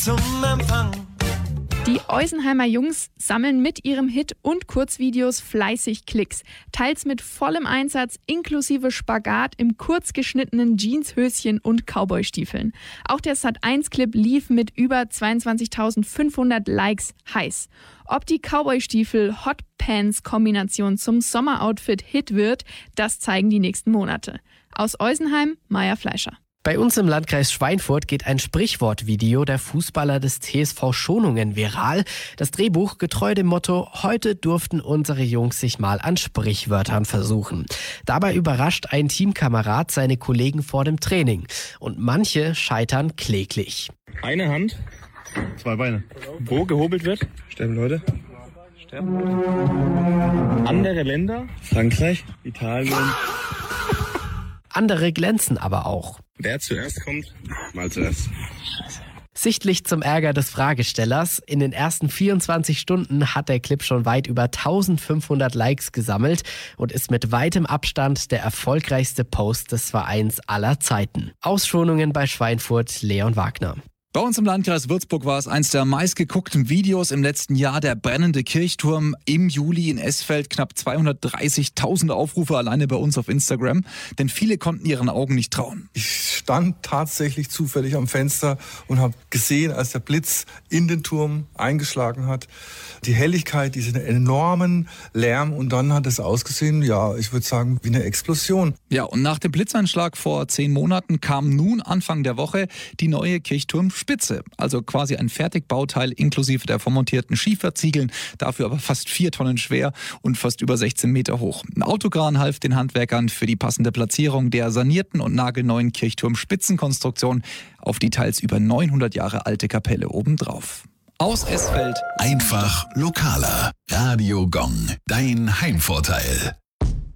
zum Empfang. Die Eusenheimer Jungs sammeln mit ihrem Hit und Kurzvideos fleißig Klicks. Teils mit vollem Einsatz inklusive Spagat im kurz geschnittenen Jeanshöschen und Cowboystiefeln. Auch der Sat.1-Clip lief mit über 22.500 Likes heiß. Ob die Cowboystiefel-Hotpants-Kombination zum Sommeroutfit Hit wird, das zeigen die nächsten Monate. Aus Eusenheim, Maja Fleischer. Bei uns im Landkreis Schweinfurt geht ein Sprichwortvideo der Fußballer des TSV Schonungen viral. Das Drehbuch getreu dem Motto: Heute durften unsere Jungs sich mal an Sprichwörtern versuchen. Dabei überrascht ein Teamkamerad seine Kollegen vor dem Training. Und manche scheitern kläglich. Eine Hand, 2 Beine. Wo gehobelt wird? Sterben Leute. Andere Länder? Frankreich, Italien. Andere glänzen aber auch. Wer zuerst kommt? Mal zuerst. Sichtlich zum Ärger des Fragestellers. In den ersten 24 Stunden hat der Clip schon weit über 1500 Likes gesammelt und ist mit weitem Abstand der erfolgreichste Post des Vereins aller Zeiten. Ausschonungen bei Schweinfurt, Leon Wagner. Bei uns im Landkreis Würzburg war es eins der meistgeguckten Videos im letzten Jahr, der brennende Kirchturm im Juli in Esfeld. Knapp 230.000 Aufrufe alleine bei uns auf Instagram, denn viele konnten ihren Augen nicht trauen. Ich stand tatsächlich zufällig am Fenster und habe gesehen, als der Blitz in den Turm eingeschlagen hat, die Helligkeit, diesen enormen Lärm, und dann hat es ausgesehen, ja, ich würde sagen, wie eine Explosion. Ja, und nach dem Blitzeinschlag vor 10 Monaten kam nun Anfang der Woche die neue Kirchturmspitze. Also quasi ein Fertigbauteil inklusive der vormontierten Schieferziegeln, dafür aber fast 4 Tonnen schwer und fast über 16 Meter hoch. Ein Autokran half den Handwerkern für die passende Platzierung der sanierten und nagelneuen Kirchturmspitzenkonstruktion auf die teils über 900 Jahre alte Kapelle obendrauf. Aus Esfeld. Einfach lokaler. Radio Gong. Dein Heimvorteil.